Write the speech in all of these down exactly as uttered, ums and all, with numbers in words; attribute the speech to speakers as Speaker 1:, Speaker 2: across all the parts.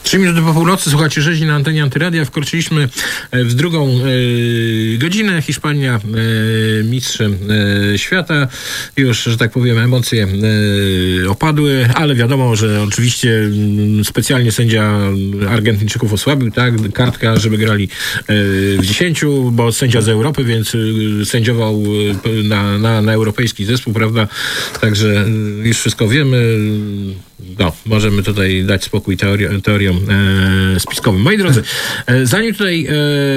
Speaker 1: Trzy minuty po północy, słuchacie rzezi na antenie Antyradia. Wkroczyliśmy w drugą e, godzinę. Hiszpania e, mistrzem e, świata. Już, że tak powiem, emocje e, opadły, ale wiadomo, że oczywiście m, specjalnie sędzia Argentyńczyków osłabił, tak? Kartka, żeby grali e, w dziesięciu, bo sędzia z Europy, więc e, sędziował na, na, na europejski zespół, prawda? Także e, już wszystko wiemy. No, możemy tutaj dać spokój teori- teoriom e, spiskowym. Moi drodzy, e, zanim tutaj e,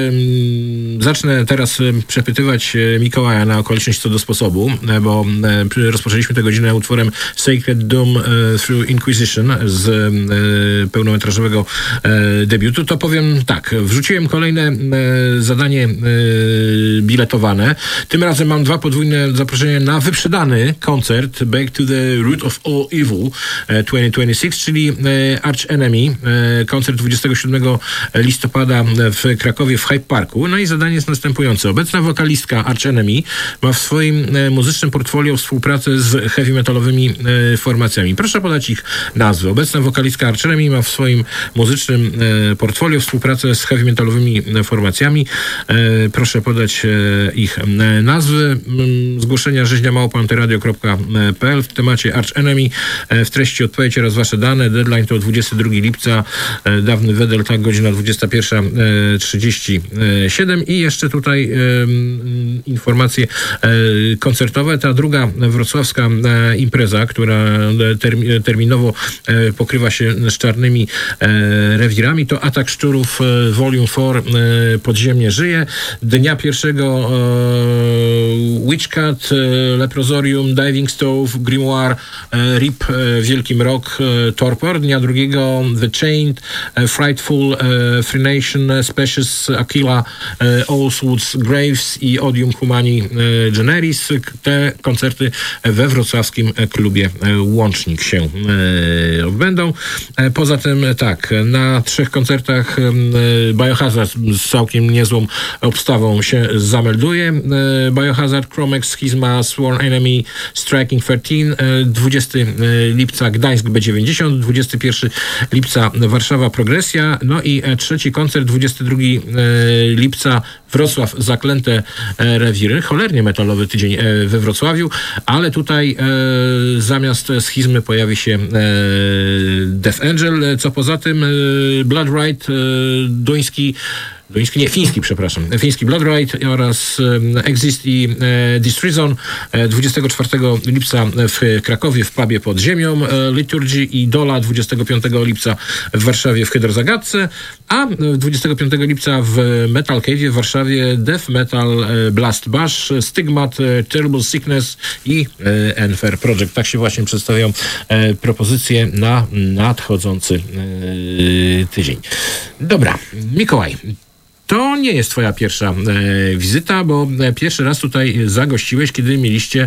Speaker 1: zacznę teraz e, przepytywać e, Mikołaja na okoliczność co do sposobu, e, bo e, rozpoczęliśmy tę godzinę utworem Sacred Doom e, Through Inquisition z e, pełnometrażowego e, debiutu, to powiem tak, wrzuciłem kolejne e, zadanie e, biletowane. Tym razem mam dwa podwójne zaproszenia na wyprzedany koncert Back to the Root of All Evil e, dwa tysiące dwudziesty szósty, czyli e, Arch Enemy, e, koncert dwudziestego siódmego listopada w Krakowie w Hyde Parku. No i zadanie jest następujące. Obecna wokalistka Arch Enemy ma w swoim e, muzycznym portfolio współpracę z heavy metalowymi e, formacjami. Proszę podać ich nazwy. Obecna wokalistka Arch Enemy ma w swoim muzycznym e, portfolio współpracę z heavy metalowymi e, formacjami. E, proszę podać e, ich e, nazwy. M, zgłoszenia rzeźnia małpa antyradio kropka p l w temacie Arch Enemy. E, w treści odpowiedź oraz wasze dane. Deadline to dwudziestego drugiego lipca. E, dawny Wedel, tak, godzina dwudziesta pierwsza trzydzieści siedem. I jeszcze tutaj e, informacje e, koncertowe. Ta druga wrocławska e, impreza, która termi, terminowo e, pokrywa się z czarnymi e, rewirami, to Atak Szczurów e, Volume cztery e, Podziemnie żyje. Dnia pierwszego e, Witchcat, e, Leprozorium, Diving Stove, Grimoire, e, Rip, e, Wielki Mrok, e, Torpor. Dnia drugiego The Chained, e, Frightful, e, Free Nation, e, Specious, Aquila, e, Allswoods, Graves i Odium Humani e, Generis. Te koncerty we wrocławskim klubie e, Łącznik się e, odbędą. E, poza tym tak, na trzech koncertach e, Biohazard z całkiem niezłą obstawą się zamelduje. E, Biohazard, Chromex, Schizma, Sworn Enemy, Striking trzynaście, e, dwudziestego lipca Gdańsk B dziewięćdziesiąt, dwudziestego pierwszego lipca Warszawa Progresja, no i e, trzeci koncert dwudziestego drugiego lipca Wrocław Zaklęte e, Rewiry. Cholernie metalowy tydzień e, we Wrocławiu, ale tutaj e, zamiast schizmy pojawi się e, Death Angel. Co poza tym e, Blood Rite, e, duński Duński, nie, fiński, przepraszam. Fiński Blood Rite oraz e, Exist i e, Distreason e, dwudziestego czwartego lipca w Krakowie w pubie pod ziemią. E, Liturgy i Dola dwudziestego piątego lipca w Warszawie w Hydrozagadce, a dwudziestego piątego lipca w Metal Cave w Warszawie Death Metal e, Blast Bash, Stigmat, e, Terrible Sickness i e, Enfer Project. Tak się właśnie przedstawiają e, propozycje na nadchodzący e, tydzień. Dobra, Mikołaj. To nie jest twoja pierwsza e, wizyta, bo e, pierwszy raz tutaj zagościłeś, kiedy mieliście e,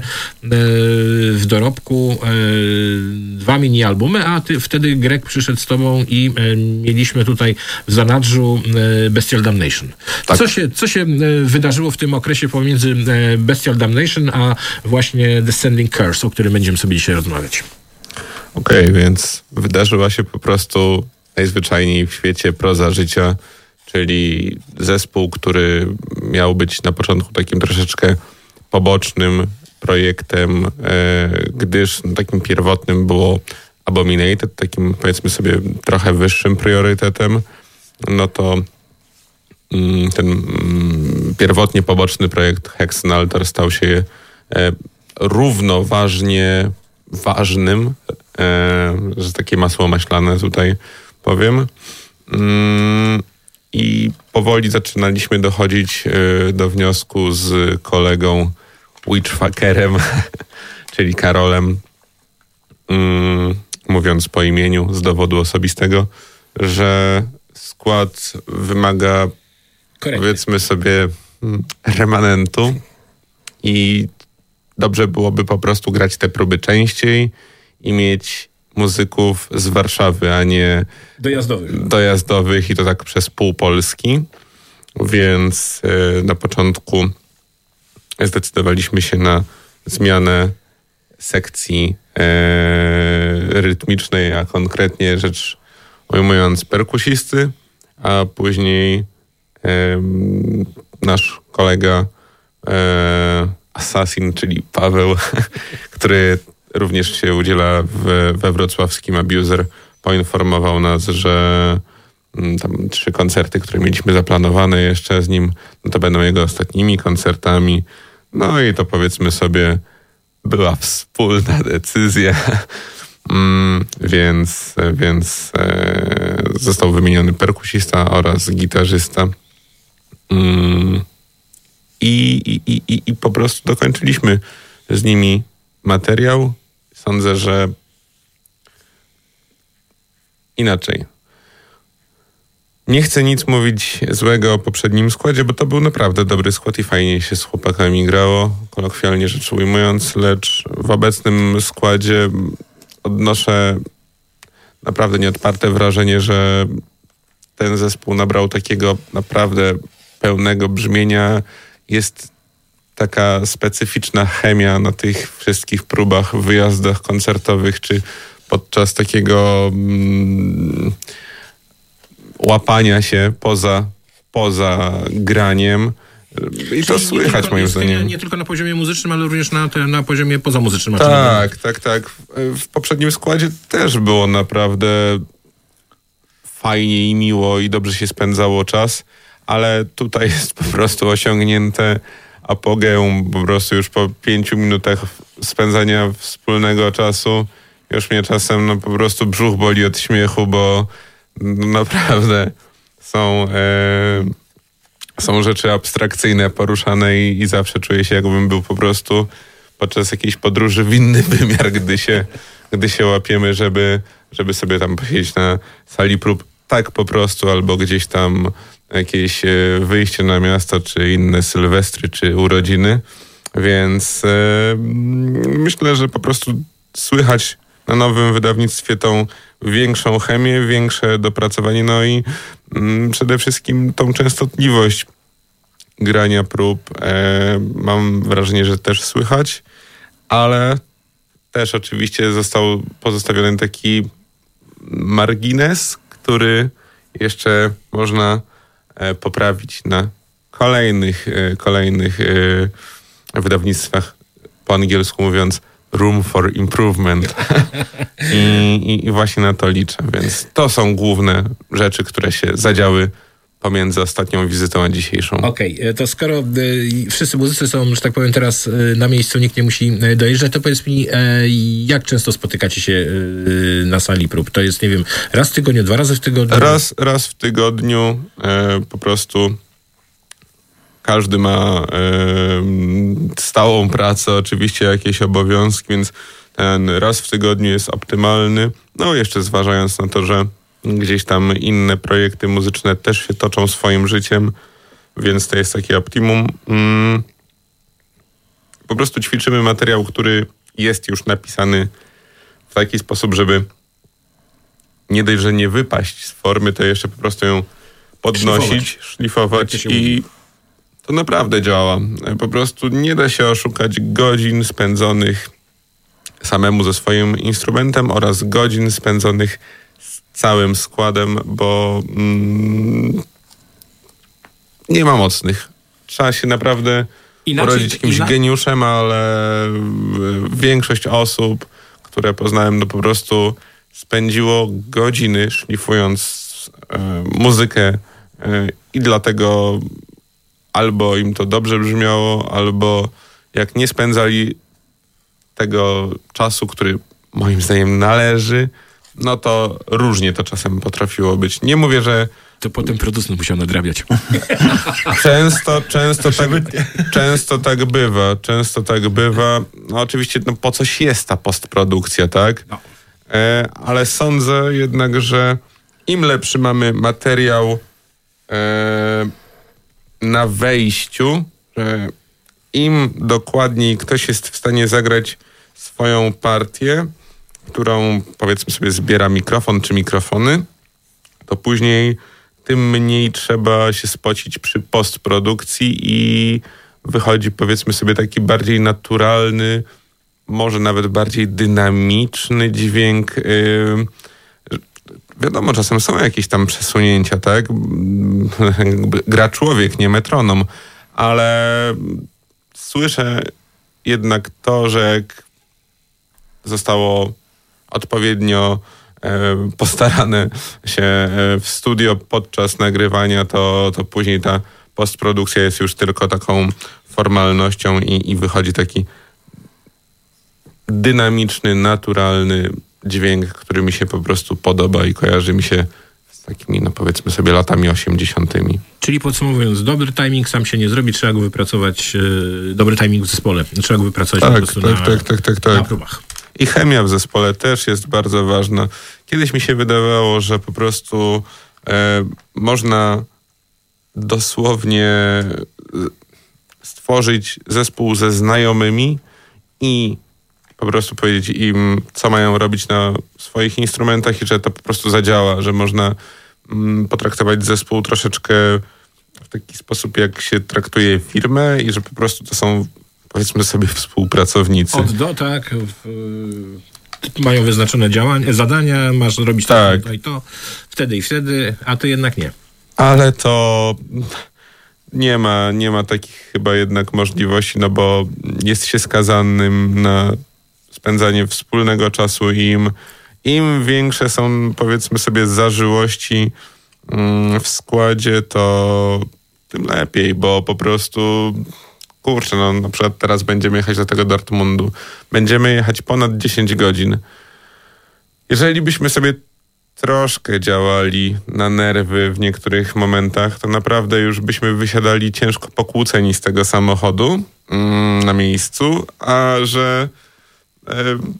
Speaker 1: w dorobku e, dwa mini-albumy, a ty wtedy Greg przyszedł z tobą i e, mieliśmy tutaj w zanadrzu e, Bestial Damnation. Tak. Co się, co się e, wydarzyło w tym okresie pomiędzy e, Bestial Damnation a właśnie Descending Curse, o którym będziemy sobie dzisiaj rozmawiać?
Speaker 2: Okej, okay, więc wydarzyła się po prostu najzwyczajniej w świecie proza życia, czyli zespół, który miał być na początku takim troszeczkę pobocznym projektem, e, gdyż no, takim pierwotnym było Abominated, takim powiedzmy sobie trochę wyższym priorytetem, no to mm, ten mm, pierwotnie poboczny projekt Hexenaltar stał się e, równoważnie ważnym, e, że takie masło maślane tutaj powiem. Mm, I powoli zaczynaliśmy dochodzić y, do wniosku z kolegą Witchfuckerem, czyli Karolem, y, mówiąc po imieniu z dowodu osobistego, że skład wymaga, Korekty. powiedzmy sobie, remanentu i dobrze byłoby po prostu grać te próby częściej i mieć muzyków z Warszawy, a nie
Speaker 1: dojazdowych.
Speaker 2: dojazdowych i to tak przez pół Polski. Więc y, na początku zdecydowaliśmy się na zmianę sekcji y, rytmicznej, a konkretnie rzecz ujmując perkusisty, a później e, nasz kolega e, Assassin, czyli Paweł, który również się udziela w, we wrocławskim Abuser, poinformował nas, że tam trzy koncerty, które mieliśmy zaplanowane jeszcze z nim, no to będą jego ostatnimi koncertami. No i to powiedzmy sobie była wspólna decyzja, mm, więc, więc e, został wymieniony perkusista oraz gitarzysta. Mm, i, i, i, I po prostu dokończyliśmy z nimi materiał. Sądzę, że inaczej. Nie chcę nic mówić złego o poprzednim składzie, bo to był naprawdę dobry skład i fajnie się z chłopakami grało, kolokwialnie rzecz ujmując, lecz w obecnym składzie odnoszę naprawdę nieodparte wrażenie, że ten zespół nabrał takiego naprawdę pełnego brzmienia. Jest taka specyficzna chemia na tych wszystkich próbach, wyjazdach koncertowych, czy podczas takiego mm, łapania się poza, poza graniem. I to słychać
Speaker 1: tylko,
Speaker 2: moim zdaniem.
Speaker 1: Nie, nie tylko na poziomie muzycznym, ale również na, te, na poziomie pozamuzycznym.
Speaker 2: Tak, tak, tak. W, w poprzednim składzie też było naprawdę fajnie i miło i dobrze się spędzało czas, ale tutaj jest po prostu osiągnięte apogeum, po prostu już po pięciu minutach spędzania wspólnego czasu już mnie czasem no, po prostu brzuch boli od śmiechu, bo naprawdę są, e, są rzeczy abstrakcyjne poruszane i, i zawsze czuję się, jakbym był po prostu podczas jakiejś podróży w inny wymiar, gdy się, gdy się łapiemy, żeby, żeby sobie tam posiedzieć na sali prób tak po prostu, albo gdzieś tam jakieś wyjście na miasto, czy inne sylwestry, czy urodziny. Więc e, myślę, że po prostu słychać na nowym wydawnictwie tą większą chemię, większe dopracowanie, no i mm, przede wszystkim tą częstotliwość grania prób. E, mam wrażenie, że też słychać, ale też oczywiście został pozostawiony taki margines, który jeszcze można e, poprawić na kolejnych, e, kolejnych e, wydawnictwach, po angielsku mówiąc room for improvement. I, i, I właśnie na to liczę, więc to są główne rzeczy, które się zadziały pomiędzy ostatnią wizytą a dzisiejszą.
Speaker 1: Okej, okay, to skoro y, wszyscy muzycy są, że tak powiem, teraz y, na miejscu, nikt nie musi y, dojeżdżać, to powiedz mi, y, jak często spotykacie się y, na sali prób? To jest, nie wiem, raz w tygodniu, dwa razy w tygodniu?
Speaker 2: Raz, raz w tygodniu y, po prostu każdy ma y, stałą pracę, oczywiście jakieś obowiązki, więc ten raz w tygodniu jest optymalny. No jeszcze zważając na to, że gdzieś tam inne projekty muzyczne też się toczą swoim życiem, więc to jest takie optimum. Mm. Po prostu ćwiczymy materiał, który jest już napisany w taki sposób, żeby nie dość, że nie wypaść z formy, to jeszcze po prostu ją podnosić, szlifować, szlifować i to naprawdę działa. Po prostu nie da się oszukać godzin spędzonych samemu ze swoim instrumentem oraz godzin spędzonych z całym składem, bo mm, nie ma mocnych. Trzeba się naprawdę inaczej, porodzić jakimś inaczej. geniuszem, ale większość osób, które poznałem, no po prostu spędziło godziny szlifując e, muzykę e, i dlatego albo im to dobrze brzmiało, albo jak nie spędzali tego czasu, który moim zdaniem należy, no to różnie to czasem potrafiło być. Nie mówię, że...
Speaker 1: To potem producent musiał nadrabiać.
Speaker 2: Często, często, tak, często tak bywa. Często tak bywa. No oczywiście no, po coś jest ta postprodukcja, tak? No. E, ale sądzę jednak, że im lepszy mamy materiał e, na wejściu, że im dokładniej ktoś jest w stanie zagrać swoją partię, którą powiedzmy sobie zbiera mikrofon czy mikrofony, to później tym mniej trzeba się spocić przy postprodukcji i wychodzi powiedzmy sobie taki bardziej naturalny, może nawet bardziej dynamiczny dźwięk. wiadomo, czasem są jakieś tam przesunięcia, tak? Gra człowiek, nie metronom, ale słyszę jednak to, że jak zostało odpowiednio e, postarane się e, w studio podczas nagrywania, to, to później ta postprodukcja jest już tylko taką formalnością i, i wychodzi taki dynamiczny, naturalny dźwięk, który mi się po prostu podoba i kojarzy mi się z takimi, no powiedzmy sobie, latami osiemdziesiątymi.
Speaker 1: Czyli podsumowując, dobry timing sam się nie zrobi, trzeba go wypracować, yy, dobry timing w zespole, trzeba go wypracować
Speaker 2: tak,
Speaker 1: po prostu
Speaker 2: tak,
Speaker 1: na,
Speaker 2: tak, tak, tak, tak.
Speaker 1: na próbach.
Speaker 2: I chemia w zespole też jest bardzo ważna. Kiedyś mi się wydawało, że po prostu e, można dosłownie stworzyć zespół ze znajomymi i po prostu powiedzieć im, co mają robić na swoich instrumentach i że to po prostu zadziała, że można mm, potraktować zespół troszeczkę w taki sposób, jak się traktuje firmę i że po prostu to są, powiedzmy sobie, współpracownicy.
Speaker 1: Od do, tak. W, mają wyznaczone działania, zadania, masz robić
Speaker 2: tak.
Speaker 1: to i to, wtedy i wtedy, a ty jednak nie.
Speaker 2: Ale to nie ma, nie ma takich chyba jednak możliwości, no bo jest się skazanym na spędzanie wspólnego czasu i im, im większe są, powiedzmy sobie, zażyłości w składzie, to tym lepiej, bo po prostu kurczę, no na przykład teraz będziemy jechać do tego Dortmundu. Będziemy jechać ponad dziesięć godzin. Jeżeli byśmy sobie troszkę działali na nerwy w niektórych momentach, to naprawdę już byśmy wysiadali ciężko pokłóceni z tego samochodu mm, na miejscu, a że e,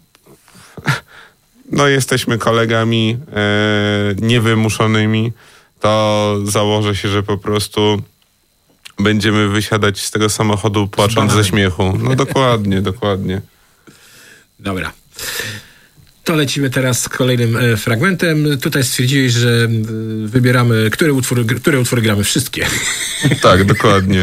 Speaker 2: no jesteśmy kolegami e, niewymuszonymi, to założę się, że po prostu będziemy wysiadać z tego samochodu płacząc ze śmiechu. No dokładnie, dokładnie.
Speaker 1: Dobra. To lecimy teraz z kolejnym e, fragmentem. Tutaj stwierdziłeś, że e, wybieramy, które utwory, które utwory gramy. Wszystkie.
Speaker 2: Tak, dokładnie.